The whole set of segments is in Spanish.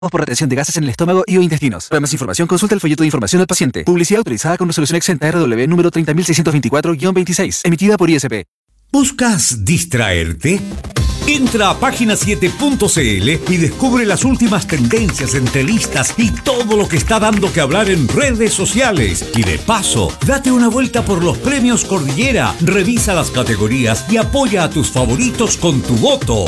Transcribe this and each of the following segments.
por retención de gases en el estómago y o intestinos. Para más información, consulta el folleto de información del paciente. Publicidad autorizada con resolución exenta RW número 30624-26, emitida por ISP. ¿Buscas distraerte? Entra a página7.cl y descubre las últimas tendencias, entrevistas y todo lo que está dando que hablar en redes sociales. Y de paso, date una vuelta por los premios Cordillera, revisa las categorías y apoya a tus favoritos con tu voto.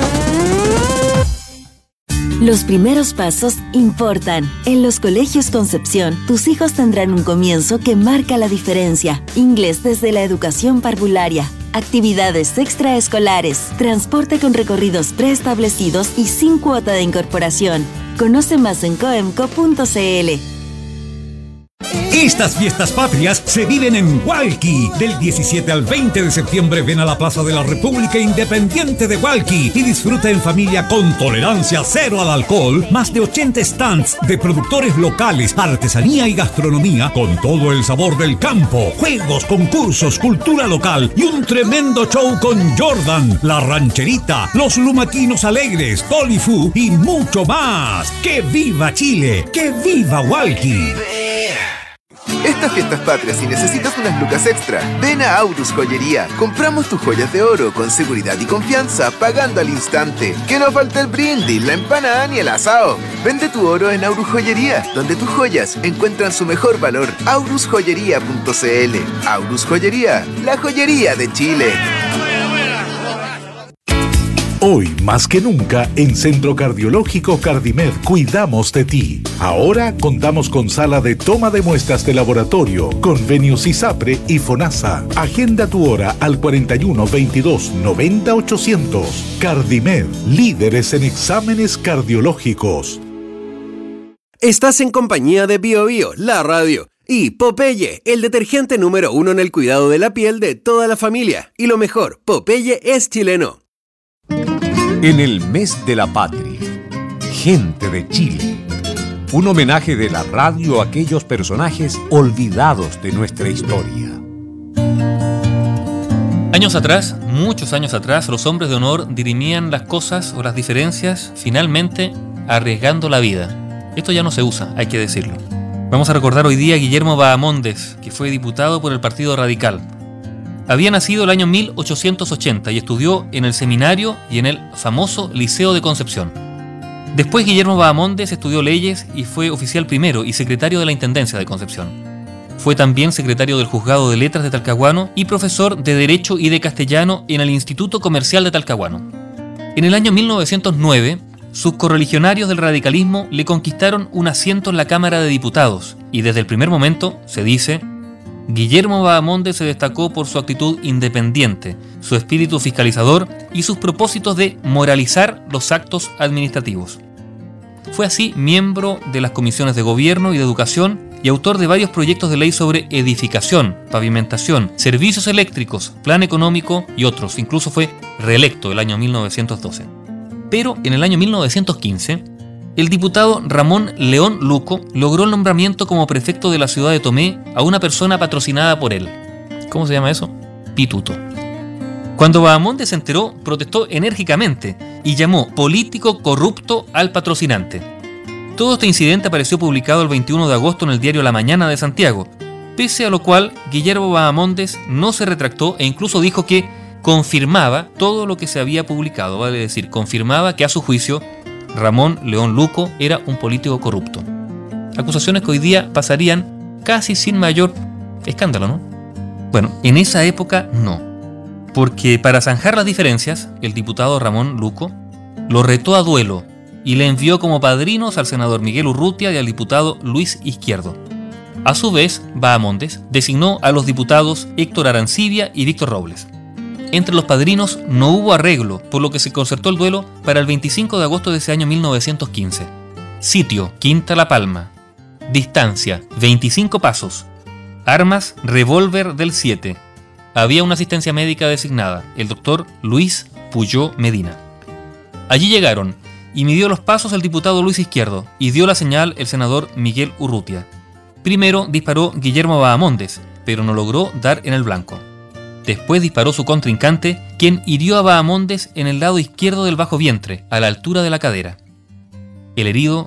Los primeros pasos importan. En los colegios Concepción, tus hijos tendrán un comienzo que marca la diferencia. Inglés desde la educación parvularia, actividades extraescolares, transporte con recorridos preestablecidos y sin cuota de incorporación. Conoce más en coemco.cl. Estas fiestas patrias se viven en Hualqui. Del 17 al 20 de septiembre ven a la Plaza de la República Independiente de Hualqui y disfruta en familia con tolerancia cero al alcohol. Más de 80 stands de productores locales, artesanía y gastronomía con todo el sabor del campo. Juegos, concursos, cultura local y un tremendo show con Jordan, La Rancherita, Los Lumaquinos Alegres, Tolifu y mucho más. ¡Que viva Chile! ¡Que viva Hualqui! Estas fiestas patrias, si necesitas unas lucas extra, ven a Aurus Joyería. Compramos tus joyas de oro con seguridad y confianza, pagando al instante. Que no falte el brindis, la empanada ni el asado. Vende tu oro en Aurus Joyería, donde tus joyas encuentran su mejor valor. aurusjoyería.cl. Aurus Joyería, la joyería de Chile. Hoy, más que nunca, en Centro Cardiológico Cardimed cuidamos de ti. Ahora contamos con sala de toma de muestras de laboratorio, convenios ISAPRE y FONASA. Agenda tu hora al 41 22 90 800. Cardimed, líderes en exámenes cardiológicos. Estás en compañía de Bio Bio, la radio, y Popeye, el detergente número 1 en el cuidado de la piel de toda la familia. Y lo mejor, Popeye es chileno. En el mes de la patria, gente de Chile. Un homenaje de la radio a aquellos personajes olvidados de nuestra historia. Años atrás, muchos años atrás, los hombres de honor dirimían las cosas o las diferencias, finalmente arriesgando la vida. Esto ya no se usa, hay que decirlo. Vamos a recordar hoy día a Guillermo Bahamondes, que fue diputado por el Partido Radical. Había nacido el año 1880 y estudió en el seminario y en el famoso Liceo de Concepción. Después Guillermo Bahamondes estudió leyes y fue oficial primero y secretario de la Intendencia de Concepción. Fue también secretario del Juzgado de Letras de Talcahuano y profesor de Derecho y de Castellano en el Instituto Comercial de Talcahuano. En el año 1909, sus correligionarios del radicalismo le conquistaron un asiento en la Cámara de Diputados y desde el primer momento, se dice, Guillermo Bahamondes se destacó por su actitud independiente, su espíritu fiscalizador y sus propósitos de moralizar los actos administrativos. Fue así miembro de las comisiones de Gobierno y de Educación y autor de varios proyectos de ley sobre edificación, pavimentación, servicios eléctricos, plan económico y otros. Incluso fue reelecto el año 1912. Pero en el año 1915, el diputado Ramón León Luco logró el nombramiento como prefecto de la ciudad de Tomé a una persona patrocinada por él. ¿Cómo se llama eso? Pituto. Cuando Bahamondes se enteró, protestó enérgicamente y llamó político corrupto al patrocinante. Todo este incidente apareció publicado el 21 de agosto en el diario La Mañana de Santiago, pese a lo cual Guillermo Bahamondes no se retractó e incluso dijo que confirmaba todo lo que se había publicado, vale decir, confirmaba que a su juicio Ramón León Luco era un político corrupto. Acusaciones que hoy día pasarían casi sin mayor escándalo, ¿no? Bueno, en esa época no, porque para zanjar las diferencias, el diputado Ramón Luco lo retó a duelo y le envió como padrinos al senador Miguel Urrutia y al diputado Luis Izquierdo. A su vez, Bahamondes designó a los diputados Héctor Arancibia y Víctor Robles. Entre los padrinos no hubo arreglo, por lo que se concertó el duelo para el 25 de agosto de ese año 1915. Sitio, Quinta La Palma. Distancia, 25 pasos. Armas, revólver del 7. Había una asistencia médica designada, el doctor Luis Puyó Medina. Allí llegaron y midió los pasos el diputado Luis Izquierdo y dio la señal el senador Miguel Urrutia. Primero disparó Guillermo Bahamondes, pero no logró dar en el blanco. Después disparó su contrincante, quien hirió a Bahamondes en el lado izquierdo del bajo vientre, a la altura de la cadera. el herido